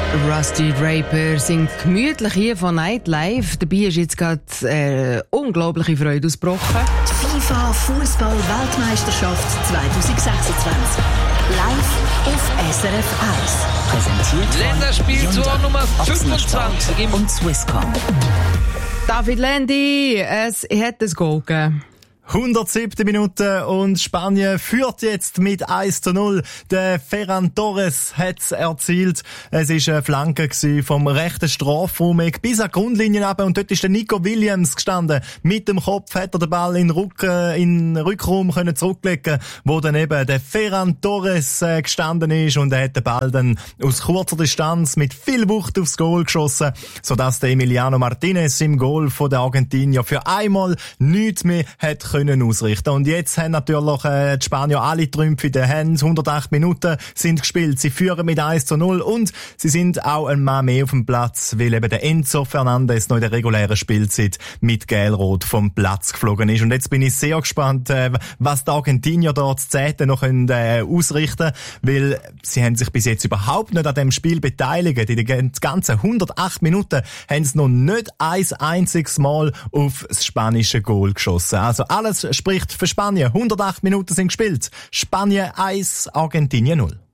Rusty Draper singt gemütlich hier von Nightlife. Dabei ist jetzt gerade unglaubliche Freude ausgebrochen. Die FIFA Fußball-Weltmeisterschaft 2026. Live auf SRF 1. Präsentiert Länderspieltor Nummer 25 und Swisscom. David Landy, es hat ein Goal gegeben. 107. Minute und Spanien führt jetzt mit 1:0. Der Ferran Torres hat's erzielt. Es ist eine Flanke vom rechten Strafraum bis an die Grundlinie runter und dort ist der Nico Williams gestanden. Mit dem Kopf hat er den Ball in den Rückraum können zurücklegen, wo dann eben der Ferran Torres gestanden ist und er hat den Ball dann aus kurzer Distanz mit viel Wucht aufs Goal geschossen, sodass der Emiliano Martinez im Goal von der Argentinier für einmal nichts mehr hat können ausrichten. Und jetzt haben natürlich die Spanier alle Trümpfe in den Händen. 108 Minuten sind gespielt. Sie führen mit 1:0 und sie sind auch ein Mann mehr auf dem Platz, weil eben der Enzo Fernandes noch in der regulären Spielzeit mit Gelrot vom Platz geflogen ist. Und jetzt bin ich sehr gespannt, was die Argentinier dort zu 10. noch ausrichten können, weil sie haben sich bis jetzt überhaupt nicht an dem Spiel beteiligt. In den ganzen 108 Minuten haben sie noch nicht ein einziges Mal auf das spanische Goal geschossen. Also alles spricht für Spanien. 108 Minuten sind gespielt. Spanien 1, Argentinien 0.